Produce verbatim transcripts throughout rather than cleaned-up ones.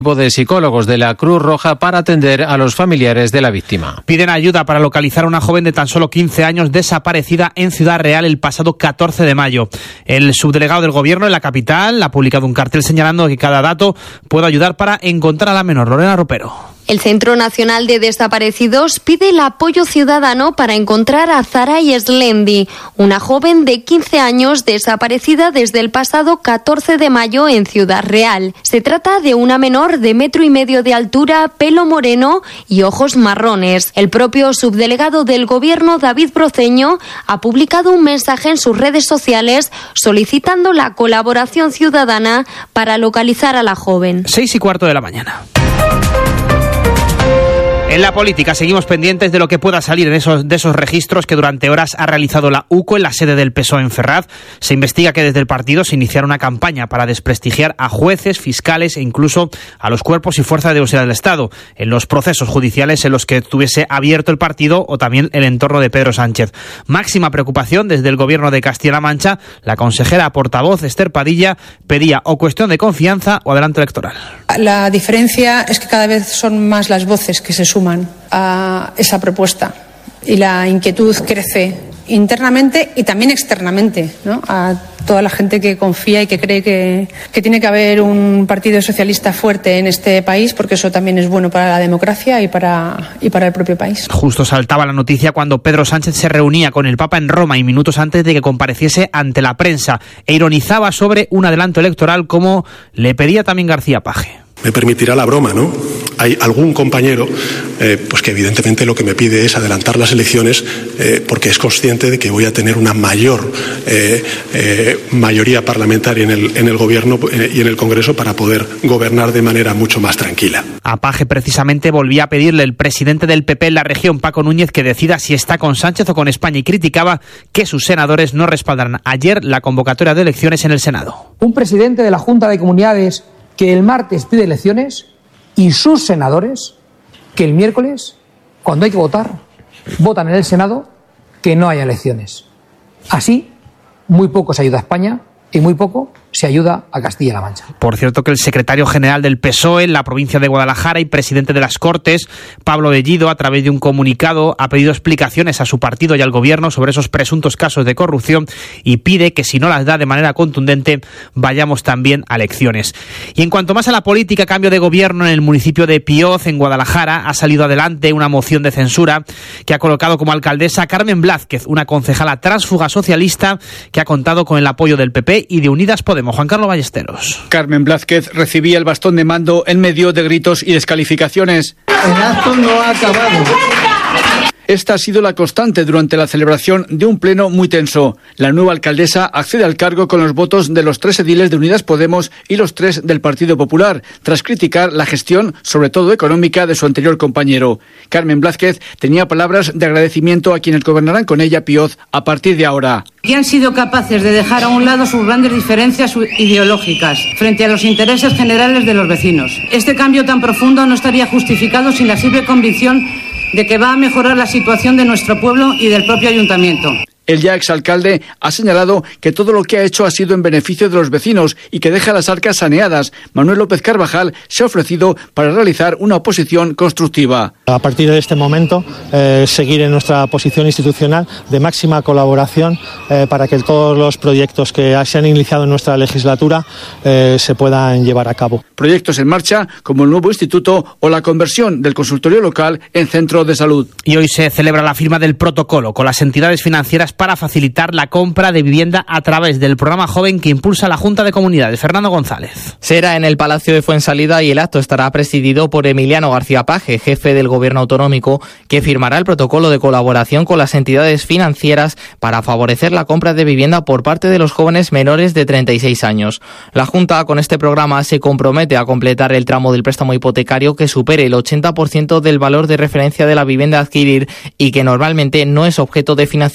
de psicólogos de la Cruz Roja para atender a los familiares de la víctima. Piden ayuda para localizar a una joven de tan solo quince años desaparecida en Ciudad Real el pasado catorce de mayo. El subdelegado del Gobierno en la capital ha publicado un cartel señalando que cada dato puede ayudar para encontrar a la menor. Lorena Ropero. El Centro Nacional de Desaparecidos pide el apoyo ciudadano para encontrar a Zaray Eslendi, una joven de quince años desaparecida desde el pasado catorce de mayo en Ciudad Real. Se trata de una menor de metro y medio de altura, pelo moreno y ojos marrones. El propio subdelegado del Gobierno, David Broceño, ha publicado un mensaje en sus redes sociales solicitando la colaboración ciudadana para localizar a la joven. Seis y cuarto de la mañana. En la política seguimos pendientes de lo que pueda salir en esos, de esos registros que durante horas ha realizado la U C O en la sede del P S O E en Ferraz. Se investiga que desde el partido se iniciara una campaña para desprestigiar a jueces, fiscales e incluso a los cuerpos y fuerzas de seguridad del Estado en los procesos judiciales en los que estuviese abierto el partido o también el entorno de Pedro Sánchez. Máxima preocupación desde el Gobierno de Castilla-La Mancha. La consejera portavoz Esther Padilla pedía o cuestión de confianza o adelanto electoral. La diferencia es que cada vez son más las voces que se suman a esa propuesta y la inquietud crece internamente y también externamente, ¿no? A toda la gente que confía y que cree que, que tiene que haber un partido socialista fuerte en este país, porque eso también es bueno para la democracia y para, y para el propio país. Justo saltaba la noticia cuando Pedro Sánchez se reunía con el Papa en Roma y minutos antes de que compareciese ante la prensa e ironizaba sobre un adelanto electoral como le pedía también García Paje. Me permitirá la broma, ¿no? Hay algún compañero eh, pues que evidentemente lo que me pide es adelantar las elecciones eh, porque es consciente de que voy a tener una mayor eh, eh, mayoría parlamentaria en el, en el Gobierno eh, y en el Congreso para poder gobernar de manera mucho más tranquila. A Paje precisamente volvía a pedirle el presidente del P P en la región, Paco Núñez, que decida si está con Sánchez o con España, y criticaba que sus senadores no respaldaran ayer la convocatoria de elecciones en el Senado. Un presidente de la Junta de Comunidades que el martes pide elecciones y sus senadores que el miércoles, cuando hay que votar, votan en el Senado que no haya elecciones. Así, muy poco se ayuda a España y muy poco se ayuda a Castilla-La Mancha. Por cierto, que el secretario general del P S O E en la provincia de Guadalajara y presidente de las Cortes, Pablo Bellido, a través de un comunicado, ha pedido explicaciones a su partido y al Gobierno sobre esos presuntos casos de corrupción y pide que si no las da de manera contundente, vayamos también a elecciones. Y en cuanto más a la política, cambio de gobierno en el municipio de Pioz, en Guadalajara, ha salido adelante una moción de censura que ha colocado como alcaldesa a Carmen Blázquez, una concejala tránsfuga socialista que ha contado con el apoyo del P P y de Unidas Podemos. Juan Carlos Ballesteros. Carmen Blázquez recibía el bastón de mando en medio de gritos y descalificaciones. El acto no ha acabado. Esta ha sido la constante durante la celebración de un pleno muy tenso. La nueva alcaldesa accede al cargo con los votos de los tres ediles de Unidas Podemos y los tres del Partido Popular, tras criticar la gestión, sobre todo económica, de su anterior compañero. Carmen Blázquez tenía palabras de agradecimiento a quienes gobernarán con ella Pioz a partir de ahora. Y han sido capaces de dejar a un lado sus grandes diferencias ideológicas frente a los intereses generales de los vecinos. Este cambio tan profundo no estaría justificado sin la simple convicción de que va a mejorar la situación de nuestro pueblo y del propio ayuntamiento. El ya exalcalde ha señalado que todo lo que ha hecho ha sido en beneficio de los vecinos y que deja las arcas saneadas. Manuel López Carvajal se ha ofrecido para realizar una oposición constructiva. A partir de este momento, eh, seguir en nuestra posición institucional de máxima colaboración eh, para que todos los proyectos que se han iniciado en nuestra legislatura eh, se puedan llevar a cabo. Proyectos en marcha como el nuevo instituto o la conversión del consultorio local en centro de salud. Y hoy se celebra la firma del protocolo con las entidades financieras para facilitar la compra de vivienda a través del programa Joven que impulsa la Junta de Comunidades. Fernando González. Será en el Palacio de Fuensalida y el acto estará presidido por Emiliano García Paje, jefe del Gobierno autonómico, que firmará el protocolo de colaboración con las entidades financieras para favorecer la compra de vivienda por parte de los jóvenes menores de treinta y seis años. La Junta, con este programa, se compromete a completar el tramo del préstamo hipotecario que supere el ochenta por ciento del valor de referencia de la vivienda a adquirir y que normalmente no es objeto de financiación por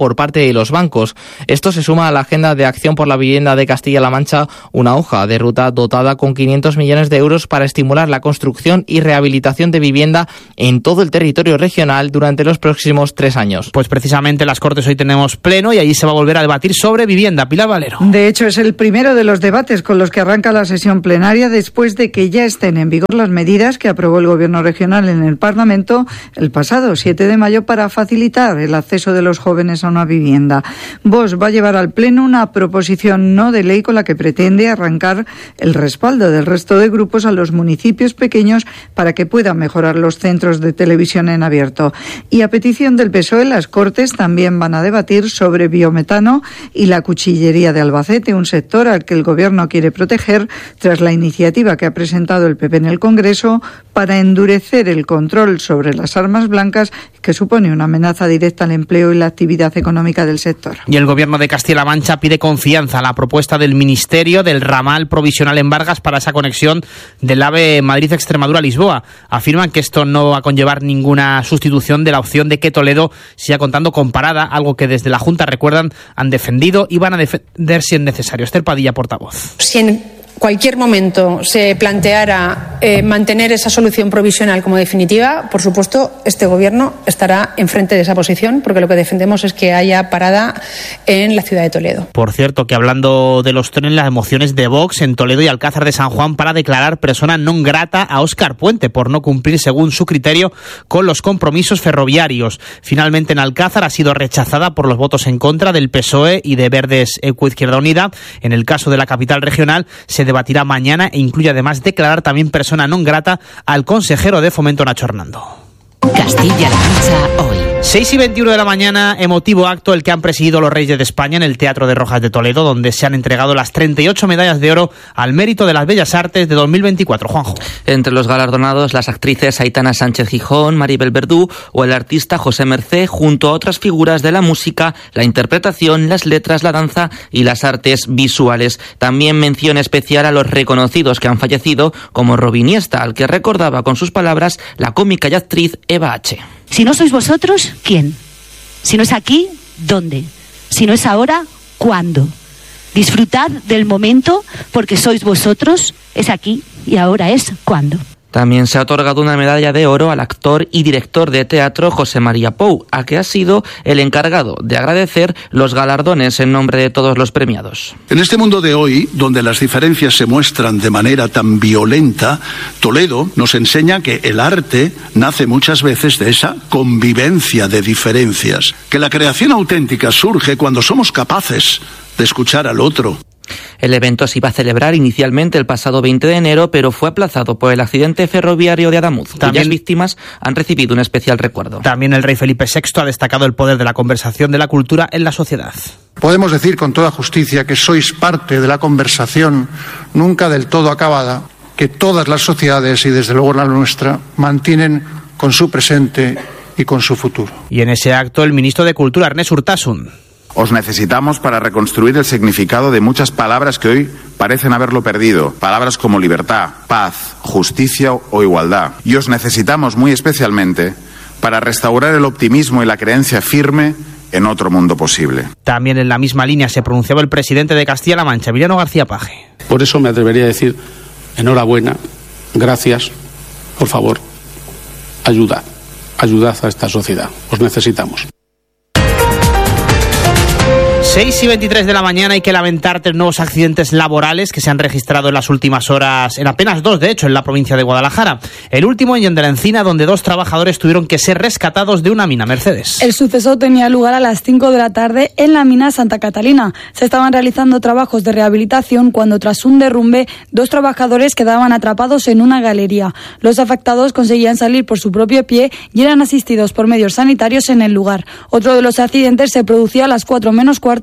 por parte de los bancos. Esto se suma a la Agenda de Acción por la Vivienda de Castilla-La Mancha, una hoja de ruta dotada con quinientos millones de euros para estimular la construcción y rehabilitación de vivienda en todo el territorio regional durante los próximos tres años. Pues precisamente en las Cortes hoy tenemos pleno y allí se va a volver a debatir sobre vivienda. Pilar Valero. De hecho, es el primero de los debates con los que arranca la sesión plenaria después de que ya estén en vigor las medidas que aprobó el Gobierno regional en el Parlamento el pasado siete de mayo para facilitar el acceso de los jóvenes a una vivienda. Vox va a llevar al Pleno una proposición no de ley con la que pretende arrancar el respaldo del resto de grupos a los municipios pequeños para que puedan mejorar los centros de televisión en abierto. Y a petición del P S O E, las Cortes también van a debatir sobre biometano y la cuchillería de Albacete, un sector al que el Gobierno quiere proteger tras la iniciativa que ha presentado el P P en el Congreso para endurecer el control sobre las armas blancas, que supone una amenaza directa al empleo y la actividad económica del sector. Y el Gobierno de Castilla-La Mancha pide confianza a la propuesta del Ministerio del ramal provisional en Vargas para esa conexión del AVE Madrid-Extremadura-Lisboa. Afirman que esto no va a conllevar ninguna sustitución de la opción de que Toledo siga contando con parada, algo que desde la Junta, recuerdan, han defendido y van a defender si es necesario. Esther Padilla, portavoz. Si en cualquier momento se planteara eh, mantener esa solución provisional como definitiva, por supuesto, este Gobierno estará enfrente de esa posición, porque lo que defendemos es que haya parada en la ciudad de Toledo. Por cierto, que hablando de los trenes, las emociones de Vox en Toledo y Alcázar de San Juan para declarar persona non grata a Óscar Puente por no cumplir, según su criterio, con los compromisos ferroviarios. Finalmente, en Alcázar ha sido rechazada por los votos en contra del P S O E y de Verdes Ecoizquierda Unida. En el caso de la capital regional, se debatirá mañana e incluye además declarar también persona non grata al consejero de Fomento, Nacho Hernando. Castilla-La Mancha hoy. seis y veintiuno de la mañana, emotivo acto el que han presidido los Reyes de España en el Teatro de Rojas de Toledo, donde se han entregado las treinta y ocho medallas de oro al mérito de las Bellas Artes de dos mil veinticuatro. Juanjo. Entre los galardonados, las actrices Aitana Sánchez Gijón, Maribel Verdú o el artista José Mercé, junto a otras figuras de la música, la interpretación, las letras, la danza y las artes visuales. También mención especial a los reconocidos que han fallecido, como Rob Iniesta, al que recordaba con sus palabras la cómica y actriz Eva H. Si no sois vosotros, ¿quién? Si no es aquí, ¿dónde? Si no es ahora, ¿cuándo? Disfrutad del momento, porque sois vosotros, es aquí y ahora es cuándo. También se ha otorgado una medalla de oro al actor y director de teatro José María Pou, a que ha sido el encargado de agradecer los galardones en nombre de todos los premiados. En este mundo de hoy, donde las diferencias se muestran de manera tan violenta, Toledo nos enseña que el arte nace muchas veces de esa convivencia de diferencias, que la creación auténtica surge cuando somos capaces de escuchar al otro. El evento se iba a celebrar inicialmente el pasado veinte de enero, pero fue aplazado por el accidente ferroviario de Adamuz, cuyas víctimas han recibido un especial recuerdo. También el rey Felipe sexto ha destacado el poder de la conversación de la cultura en la sociedad. Podemos decir con toda justicia que sois parte de la conversación nunca del todo acabada, que todas las sociedades, y desde luego la nuestra, mantienen con su presente y con su futuro. Y en ese acto el ministro de Cultura, Ernest Urtasun. Os necesitamos para reconstruir el significado de muchas palabras que hoy parecen haberlo perdido. Palabras como libertad, paz, justicia o igualdad. Y os necesitamos muy especialmente para restaurar el optimismo y la creencia firme en otro mundo posible. También en la misma línea se pronunciaba el presidente de Castilla-La Mancha, Emiliano García Paje. Por eso me atrevería a decir enhorabuena, gracias, por favor, ayudad, ayudad a esta sociedad. Os necesitamos. seis y veintitrés de la mañana, hay que lamentar tres nuevos accidentes laborales que se han registrado en las últimas horas, en apenas dos, de hecho, en la provincia de Guadalajara. El último en Yende la Encina, donde dos trabajadores tuvieron que ser rescatados de una mina. Mercedes. El suceso tenía lugar a las cinco de la tarde en la mina Santa Catalina. Se estaban realizando trabajos de rehabilitación cuando, tras un derrumbe, dos trabajadores quedaban atrapados en una galería. Los afectados conseguían salir por su propio pie y eran asistidos por medios sanitarios en el lugar. Otro de los accidentes se producía a las cuatro menos cuarto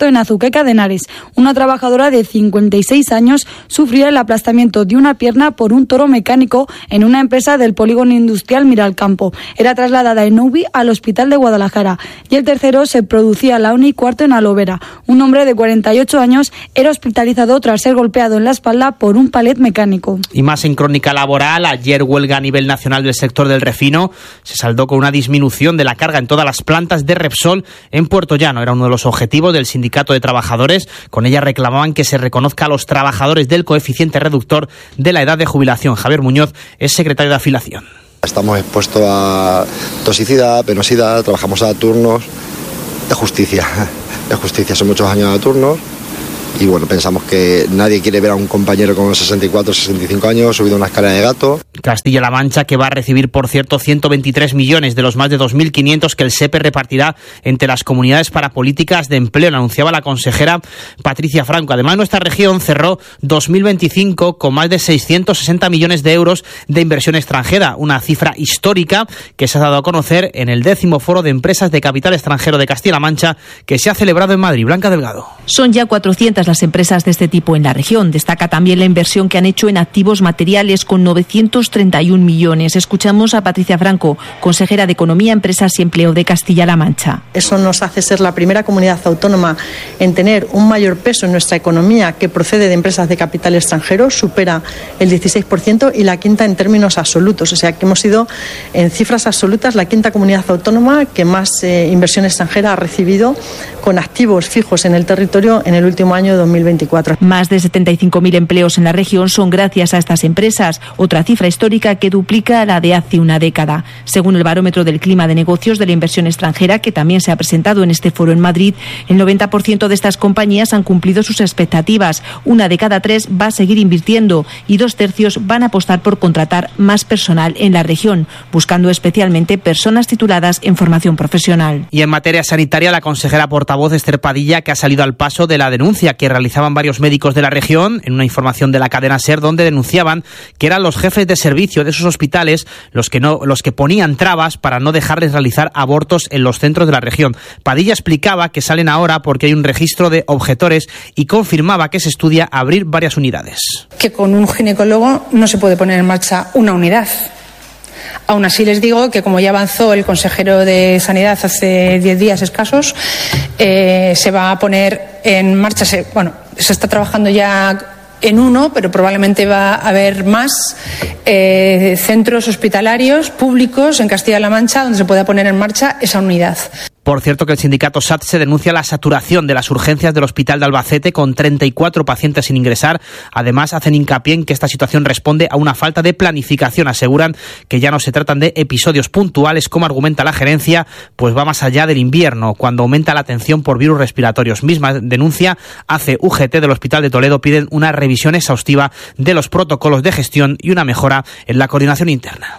puerto en Azuqueca de Henares. Una trabajadora de cincuenta y seis años sufrió el aplastamiento de una pierna por un toro mecánico en una empresa del polígono industrial Miralcampo. Era trasladada en U B I al hospital de Guadalajara. Y el tercero se producía a la una y cuarto en Alovera. Un hombre de cuarenta y ocho años era hospitalizado tras ser golpeado en la espalda por un palet mecánico. Y más en crónica laboral, ayer huelga a nivel nacional del sector del refino se saldó con una disminución de la carga en todas las plantas de Repsol en Puerto Llano. Era uno de los objetivos del sindicato de trabajadores. Con ella reclamaban que se reconozca a los trabajadores del coeficiente reductor de la edad de jubilación. Javier Muñoz es secretario de afiliación. Estamos expuestos a toxicidad, penosidad, trabajamos a turnos. De justicia, de justicia, son muchos años a turnos. Y bueno, pensamos que nadie quiere ver a un compañero con sesenta y cuatro, sesenta y cinco años subido una escalera de gato. Castilla-La Mancha, que va a recibir, por cierto, ciento veintitrés millones de los más de dos mil quinientos que el S E P E repartirá entre las comunidades para políticas de empleo, lo anunciaba la consejera Patricia Franco. Además, nuestra región cerró dos mil veinticinco con más de seiscientos sesenta millones de euros de inversión extranjera, una cifra histórica que se ha dado a conocer en el décimo Foro de Empresas de Capital Extranjero de Castilla-La Mancha, que se ha celebrado en Madrid. Blanca Delgado. Son ya cuatrocientas las empresas de este tipo en la región. Destaca también la inversión que han hecho en activos materiales con novecientos treinta y un millones. Escuchamos a Patricia Franco, consejera de Economía, Empresas y Empleo de Castilla-La Mancha. Eso nos hace ser la primera comunidad autónoma en tener un mayor peso en nuestra economía que procede de empresas de capital extranjero, supera el dieciséis por ciento, y la quinta en términos absolutos. O sea que hemos sido, en cifras absolutas, la quinta comunidad autónoma que más eh, inversión extranjera ha recibido con activos fijos en el territorio en el último año dos mil veinticuatro. Más de setenta y cinco mil empleos en la región son gracias a estas empresas, otra cifra histórica que duplica la de hace una década. Según el barómetro del clima de negocios de la inversión extranjera, que también se ha presentado en este foro en Madrid, el noventa por ciento de estas compañías han cumplido sus expectativas. Una de cada tres va a seguir invirtiendo y dos tercios van a apostar por contratar más personal en la región, buscando especialmente personas tituladas en formación profesional. Y en materia sanitaria, la consejera portavoz Esther Padilla, que ha salido al paso de la denuncia que realizaban varios médicos de la región en una información de la cadena SER, donde denunciaban que eran los jefes de servicio de esos hospitales los que no los que ponían trabas para no dejarles realizar abortos en los centros de la región. Padilla explicaba que salen ahora porque hay un registro de objetores y confirmaba que se estudia abrir varias unidades. Que con un ginecólogo no se puede poner en marcha una unidad. Aún así les digo que, como ya avanzó el consejero de Sanidad hace diez días escasos, eh, se va a poner en marcha, se, bueno, se está trabajando ya en uno, pero probablemente va a haber más eh, centros hospitalarios públicos en Castilla-La Mancha donde se pueda poner en marcha esa unidad. Por cierto, que el sindicato S A T se denuncia la saturación de las urgencias del Hospital de Albacete con treinta y cuatro pacientes sin ingresar. Además, hacen hincapié en que esta situación responde a una falta de planificación. Aseguran que ya no se tratan de episodios puntuales, como argumenta la gerencia, pues va más allá del invierno, cuando aumenta la atención por virus respiratorios. Misma denuncia hace U G T del Hospital de Toledo. Piden una revisión exhaustiva de los protocolos de gestión y una mejora en la coordinación interna.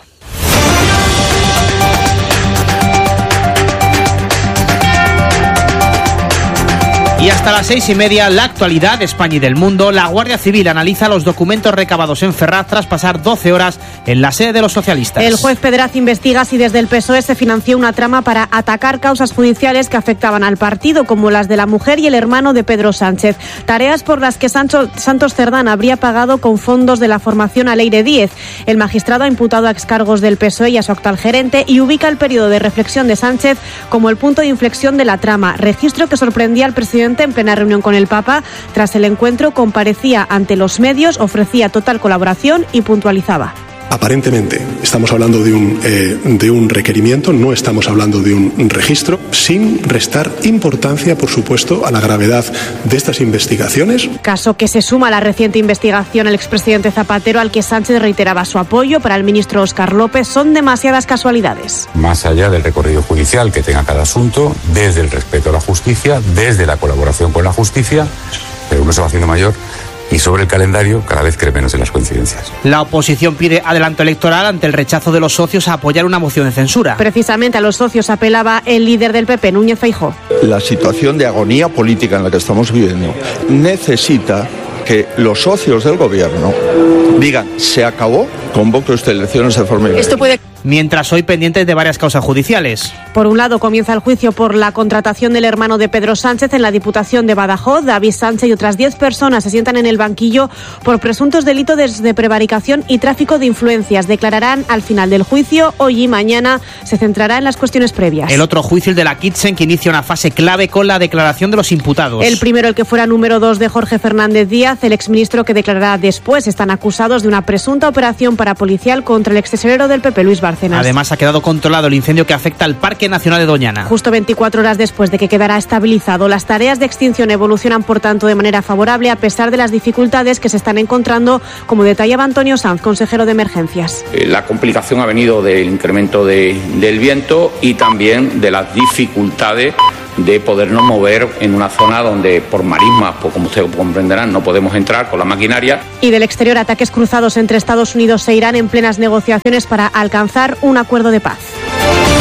Y hasta las seis y media, la actualidad de España y del mundo. La Guardia Civil analiza los documentos recabados en Ferraz tras pasar doce horas en la sede de los socialistas. El juez Pedraz investiga si desde el P S O E se financió una trama para atacar causas judiciales que afectaban al partido, como las de la mujer y el hermano de Pedro Sánchez. Tareas por las que Sancho, Santos Cerdán habría pagado con fondos de la formación Aleire Díez. El magistrado ha imputado a excargos del P S O E y a su actual gerente y ubica el periodo de reflexión de Sánchez como el punto de inflexión de la trama. Registro que sorprendía al presidente en plena reunión con el Papa. Tras el encuentro comparecía ante los medios, ofrecía total colaboración y puntualizaba. Aparentemente estamos hablando de un, eh, de un requerimiento, no estamos hablando de un registro, sin restar importancia, por supuesto, a la gravedad de estas investigaciones. Caso que se suma a la reciente investigación al expresidente Zapatero, al que Sánchez reiteraba su apoyo. Para el ministro Óscar López, son demasiadas casualidades. Más allá del recorrido judicial que tenga cada asunto, desde el respeto a la justicia, desde la colaboración con la justicia, pero uno se va haciendo mayor. Y sobre el calendario, cada vez cree menos en las coincidencias. La oposición pide adelanto electoral ante el rechazo de los socios a apoyar una moción de censura. Precisamente a los socios apelaba el líder del P P, Núñez Feijóo. La situación de agonía política en la que estamos viviendo necesita que los socios del gobierno digan: se acabó convoque usted elecciones de forma inmediata. Esto puede... Mientras hoy pendientes de varias causas judiciales. Por un lado, comienza el juicio por la contratación del hermano de Pedro Sánchez en la Diputación de Badajoz. David Sánchez y otras diez personas se sientan en el banquillo por presuntos delitos de prevaricación y tráfico de influencias. Declararán al final del juicio. Hoy y mañana se centrará en las cuestiones previas. El otro juicio, el de la Kitchen, que inicia una fase clave con la declaración de los imputados. El primero, el que fuera número dos de Jorge Fernández Díaz, el exministro que declarará después. Están acusados de una presunta operación parapolicial contra el extesorero del P P, Luis Bárcenas. Además, ha quedado controlado el incendio que afecta al Parque Nacional de Doñana. Justo veinticuatro horas después de que quedara estabilizado, las tareas de extinción evolucionan, por tanto, de manera favorable a pesar de las dificultades que se están encontrando, como detallaba Antonio Sanz, consejero de Emergencias. La complicación ha venido del incremento de, del viento y también de las dificultades de podernos mover en una zona donde por marismas, pues como ustedes comprenderán, no podemos entrar con la maquinaria. Y del exterior, ataques cruzados entre Estados Unidos e Irán en plenas negociaciones para alcanzar un acuerdo de paz.